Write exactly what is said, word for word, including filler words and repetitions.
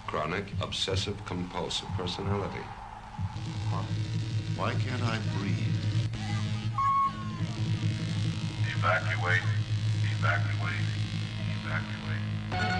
chronic obsessive-compulsive personality. Huh. Why can't I breathe? Evacuate. Evacuate. Evacuate.